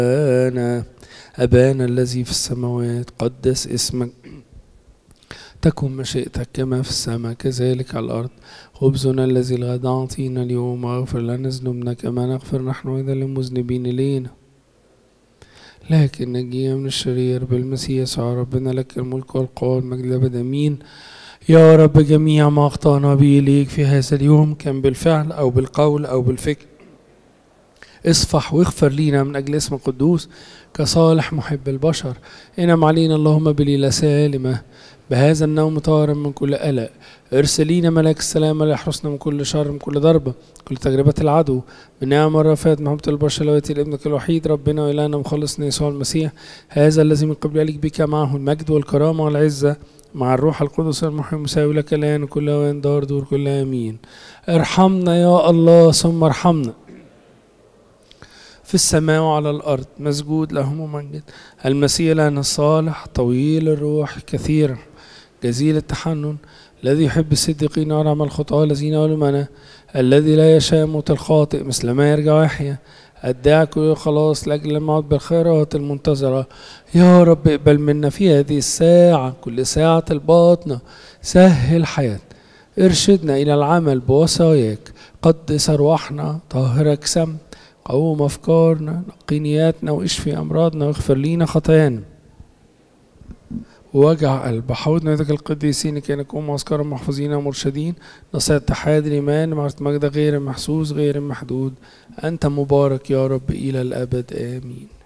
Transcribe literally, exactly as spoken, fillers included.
أنا أبانا الذي في السماوات قدس اسمك، تكن مشيئتك كما في السماء كذلك على الأرض. خبزنا الذي الغد أعطينا اليوم، واغفر لنا ذنوبنا كما نغفر نحن أيضا للمذنبين إلينا، لكن نجينا من الشرير بالمسيح يسوع ربنا. لك الملك والقوة والمجد للأبد آمين. يا رب جميع ما أخطأنا به إليك في هذا اليوم كان بالفعل أو بالقول أو بالفكر، اصفح واغفر لينا من أجل اسم القدوس كصالح محب البشر. انعم علينا اللهم بليلة سالمة بهذا النوم طارا من كل قلق. ارسلينا ملاك السلام ليحرسنا من كل شر، من كل ضربة، كل تجربة العدو، بالنعم والرفات محبة البشر لواتي لابنك الوحيد ربنا وإلهنا مخلصنا يسوع المسيح، هذا الذي من قبل عليك بك معه المجد والكرامة والعزة مع الروح القدس المحيي المساوي لك الآن كل وين دار دور كل آمين. ارحمنا يا الله ثم ارحمنا في السماء وعلى الأرض، مسجود له ممجد. المسيح لنا الصالح طويل الروح كثيرا جزيل التحنن، الذي يحب الصديقين ويرحم الخطاة الذين ولمنا، الذي لا يشاء موت الخاطئ مثل ما يرجع يحيى، الداعي كل خلاص لأجل الموت بالخيرات المنتظرة. يا رب اقبل منا في هذه الساعة كل ساعة الباطنة، سهل حياتنا، ارشدنا إلى العمل بوصاياك، قدس أرواحنا، طهرك سم، قوم أفكارنا، نقي نياتنا، واشفي أمراضنا، واغفر لينا خطايانا، ووجع قلب. حوضنا يدك القديسين كي نكون معسكرا محفوظين ومرشدين، نصيحة اتحاد الإيمان، معرفة مجد غير محسوس غير محدود. أنت مبارك يا رب إلى الأبد آمين.